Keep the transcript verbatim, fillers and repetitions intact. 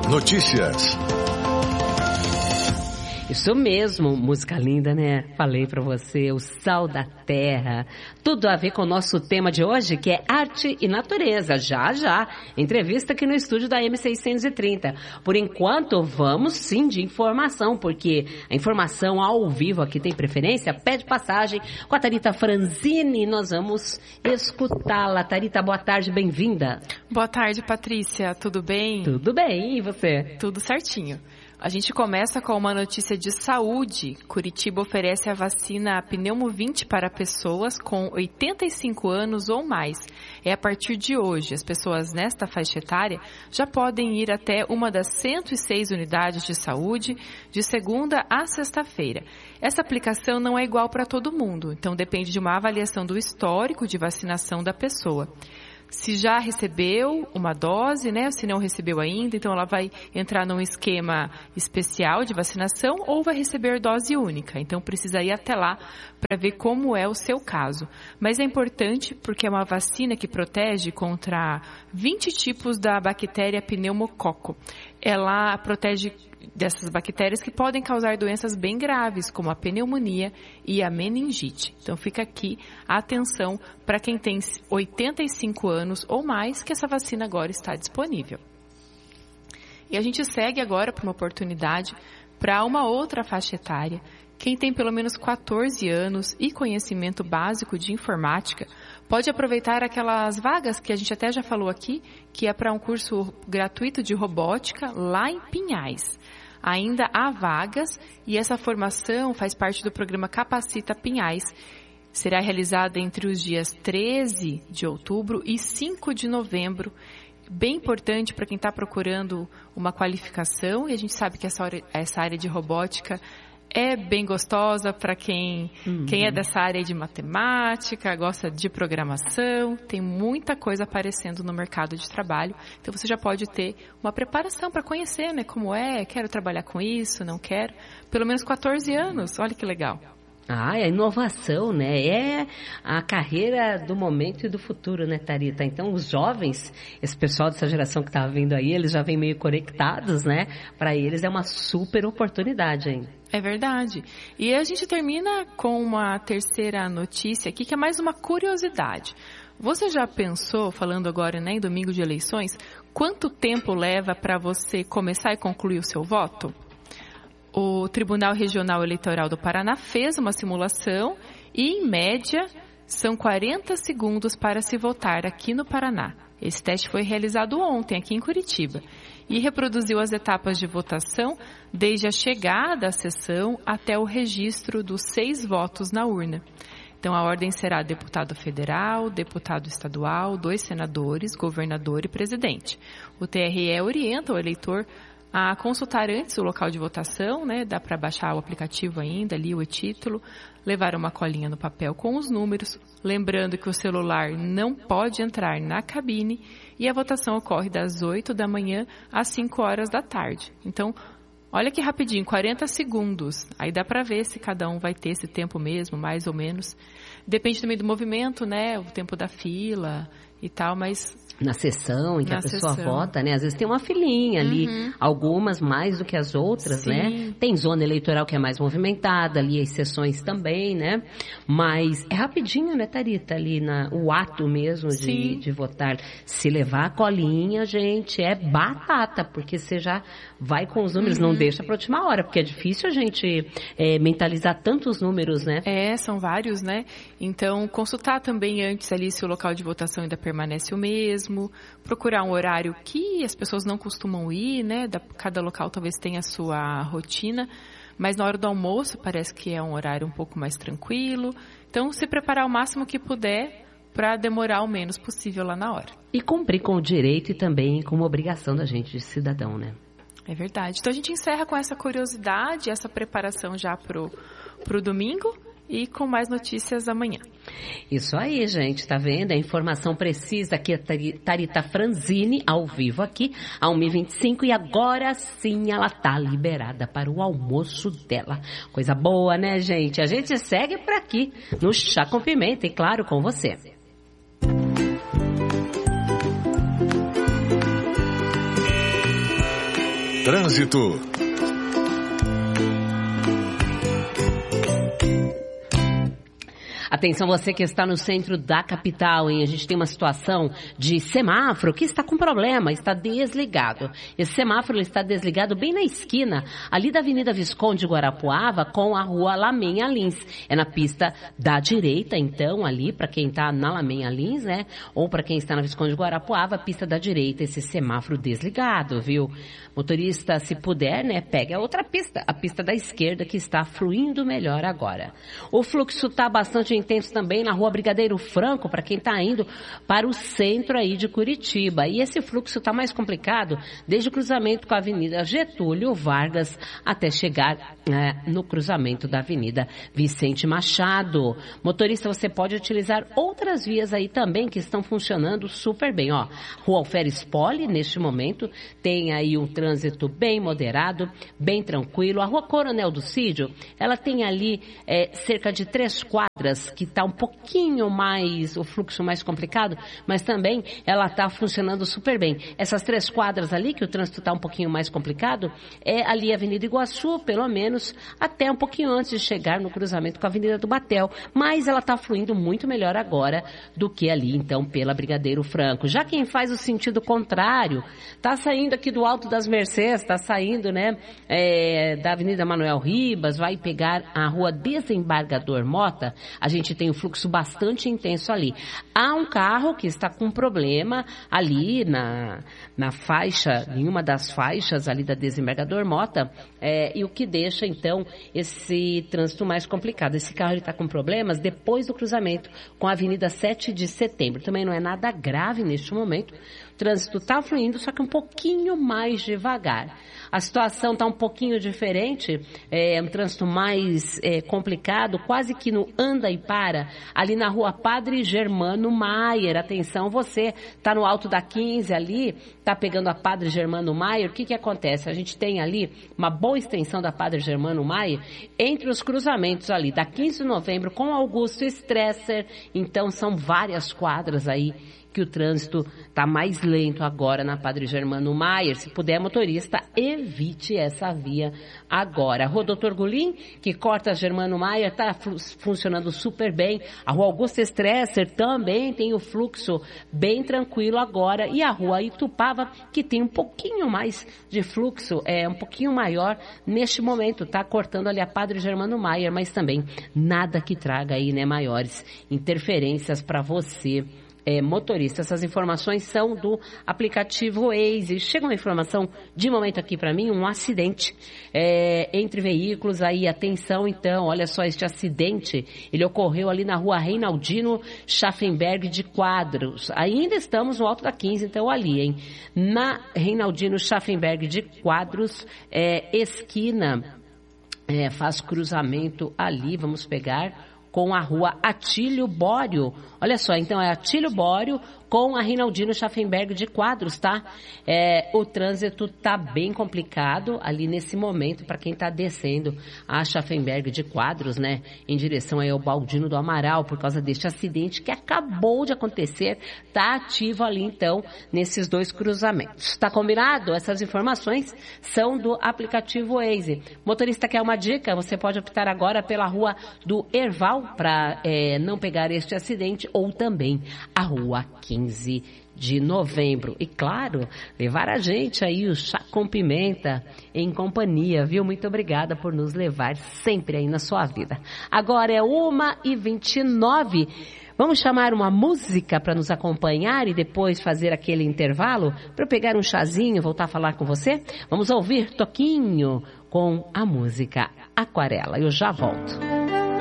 Notícias. Isso mesmo, música linda, né? Falei pra você, o Sal da Terra. Tudo a ver com o nosso tema de hoje, que é arte e natureza. Já, já. Entrevista aqui no estúdio da M seiscentos e trinta. Por enquanto, vamos sim de informação, porque a informação ao vivo aqui tem preferência. Pede passagem com a Tharita Franzini. Nós vamos escutá-la. Tharita, boa tarde, bem-vinda. Boa tarde, Patrícia. Tudo bem? Tudo bem, e você? Tudo certinho. A gente começa com uma notícia de saúde. Curitiba oferece a vacina Pneumovinte para pessoas com oitenta e cinco anos ou mais. É a partir de hoje. As pessoas nesta faixa etária já podem ir até uma das cento e seis unidades de saúde de segunda a sexta-feira. Essa aplicação não é igual para todo mundo, então depende de uma avaliação do histórico de vacinação da pessoa. Se já recebeu uma dose, né? Se não recebeu ainda, então ela vai entrar num esquema especial de vacinação ou vai receber dose única. Então precisa ir até lá para ver como é o seu caso. Mas é importante porque é uma vacina que protege contra vinte tipos da bactéria pneumococo. Ela protege dessas bactérias que podem causar doenças bem graves, como a pneumonia e a meningite. Então fica aqui a atenção para quem tem oitenta e cinco anos ou mais, que essa vacina agora está disponível. E a gente segue agora para uma oportunidade para uma outra faixa etária. Quem tem pelo menos quatorze anos e conhecimento básico de informática pode aproveitar aquelas vagas que a gente até já falou aqui, que é para um curso gratuito de robótica lá em Pinhais. Ainda há vagas e essa formação faz parte do programa Capacita Pinhais. Será realizada entre os dias treze de outubro e cinco de novembro. Bem importante para quem está procurando uma qualificação, e a gente sabe que essa, hora, essa área de robótica é bem gostosa para quem, uhum. quem é dessa área de matemática, gosta de programação, tem muita coisa aparecendo no mercado de trabalho. Então você já pode ter uma preparação para conhecer, né, como é, quero trabalhar com isso, não quero. Pelo menos quatorze anos, olha que legal. Ah, a inovação, né? É a carreira do momento e do futuro, né, Tharita? Então, os jovens, esse pessoal dessa geração que está vindo aí, eles já vêm meio conectados, né? Para eles é uma super oportunidade, hein? É verdade. E a gente termina com uma terceira notícia aqui, que é mais uma curiosidade. Você já pensou, falando agora, né, em domingo de eleições, quanto tempo leva para você começar e concluir o seu voto? O Tribunal Regional Eleitoral do Paraná fez uma simulação e, em média, são quarenta segundos para se votar aqui no Paraná. Esse teste foi realizado ontem, aqui em Curitiba, e reproduziu as etapas de votação desde a chegada à sessão até o registro dos seis votos na urna. Então, a ordem será deputado federal, deputado estadual, dois senadores, governador e presidente. O T R E orienta o eleitor a consultar antes o local de votação, né? Dá para baixar o aplicativo ainda, ali o e-título, levar uma colinha no papel com os números, lembrando que o celular não pode entrar na cabine e a votação ocorre das oito da manhã às cinco horas da tarde. Então, olha que rapidinho, quarenta segundos. Aí dá para ver se cada um vai ter esse tempo mesmo, mais ou menos. Depende também do movimento, né? O tempo da fila e tal, mas na sessão em que na a pessoa sessão. vota, né? Às vezes tem uma filinha ali, uhum. algumas mais do que as outras, Sim. né? Tem zona eleitoral que é mais movimentada, ali as sessões também, né? Mas é rapidinho, né, Tharita? Ali na, o ato mesmo de, de votar. Se levar a colinha, gente, é batata, porque você já vai com os números, uhum. não deixa para a última hora, porque é difícil a gente é, mentalizar tantos números, né? É, são vários, né? Então, consultar também antes ali se o local de votação ainda permanece o mesmo, procurar um horário que as pessoas não costumam ir, né? Da, cada local talvez tenha a sua rotina, mas na hora do almoço parece que é um horário um pouco mais tranquilo. Então, se preparar o máximo que puder para demorar o menos possível lá na hora. E cumprir com o direito e também com uma obrigação da gente de cidadão, né? É verdade. Então, a gente encerra com essa curiosidade, essa preparação já pro, pro domingo. E com mais notícias amanhã. Isso aí, gente, tá vendo? A informação precisa aqui, a Tharita Franzini, ao vivo aqui, a uma e vinte e cinco, e agora sim ela tá liberada para o almoço dela. Coisa boa, né, gente? A gente segue por aqui, no Chá com Pimenta, e claro, com você. Trânsito. Atenção você que está no centro da capital, hein? A gente tem uma situação de semáforo que está com problema, está desligado. Esse semáforo está desligado bem na esquina, ali da Avenida Visconde Guarapuava com a Rua Lamenha Lins. É na pista da direita, então, ali, para quem está na Lamenha Lins, né? Ou para quem está na Visconde Guarapuava, pista da direita, esse semáforo desligado, viu? Motorista, se puder, né, pegue a outra pista, a pista da esquerda que está fluindo melhor agora. O fluxo está bastante intenso também na Rua Brigadeiro Franco, para quem está indo para o centro aí de Curitiba. E esse fluxo está mais complicado desde o cruzamento com a Avenida Getúlio Vargas até chegar é, no cruzamento da Avenida Vicente Machado. Motorista, você pode utilizar outras vias aí também que estão funcionando super bem. Ó, Rua Alferes Poli, neste momento, tem aí um trânsito bem moderado, bem tranquilo. A Rua Coronel do Cídio, ela tem ali é, cerca de três quadras que está um pouquinho mais, o fluxo mais complicado, mas também ela está funcionando super bem. Essas três quadras ali, que o trânsito está um pouquinho mais complicado, é ali a Avenida Iguaçu, pelo menos, até um pouquinho antes de chegar no cruzamento com a Avenida do Batel, mas ela está fluindo muito melhor agora do que ali, então, pela Brigadeiro Franco. Já quem faz o sentido contrário, está saindo aqui do Alto das Mercês, está saindo, né, é, da Avenida Manuel Ribas, vai pegar a Rua Desembargador Mota, a gente tem um fluxo bastante intenso ali. Há um carro que está com problema ali na, na faixa, em uma das faixas ali da Desembargador Mota, é, e o que deixa, então, esse trânsito mais complicado. Esse carro está com problemas depois do cruzamento com a Avenida sete de Setembro. Também não é nada grave neste momento. O trânsito está fluindo, só que um pouquinho mais devagar. A situação está um pouquinho diferente, é um trânsito mais é, complicado, quase que no anda e para, ali na Rua Padre Germano Maier. Atenção, você está no alto da quinze ali, está pegando a Padre Germano Maier. O que que acontece? A gente tem ali uma boa extensão da Padre Germano Maier entre os cruzamentos ali da quinze de novembro com Augusto Stresser. Então são várias quadras aí que o trânsito está mais lento agora na Padre Germano Maier. Se puder, motorista, evite essa via agora. A Rua Doutor Gulim, que corta a Germano Maier, está funcionando super bem. A Rua Augusto Stresser também tem o fluxo bem tranquilo agora. E a Rua Itupava, que tem um pouquinho mais de fluxo, é um pouquinho maior neste momento, está cortando ali a Padre Germano Maier, mas também nada que traga aí, né, maiores interferências para você, É, motorista. Essas informações são do aplicativo Waze. Chega uma informação de momento aqui para mim, um acidente é, entre veículos aí, atenção então, olha só, este acidente, ele ocorreu ali na Rua Reinaldino Schaffenberg de Quadros. Ainda estamos no alto da quinze, então ali, hein? Na Reinaldino Schaffenberg de Quadros, é, esquina, é, faz cruzamento ali, vamos pegar com a Rua Atílio Bório. Olha só, então é Atílio Bório com a Reinaldino Schaffenberg de Quadros, tá? É, o trânsito tá bem complicado ali nesse momento para quem tá descendo a Schaffenberg de Quadros, né? Em direção aí ao Baldino do Amaral, por causa deste acidente que acabou de acontecer. Tá ativo ali, então, nesses dois cruzamentos. Tá combinado? Essas informações são do aplicativo Waze. Motorista quer uma dica? Você pode optar agora pela Rua do Erval para é, não pegar este acidente, ou também a Rua quinze de novembro. E claro, levar a gente aí o Chá com Pimenta em companhia, viu? Muito obrigada por nos levar sempre aí na sua vida. Agora é uma e vinte e nove. Vamos chamar uma música para nos acompanhar e depois fazer aquele intervalo para eu pegar um chazinho e voltar a falar com você? Vamos ouvir Toquinho com a música Aquarela. Eu já volto.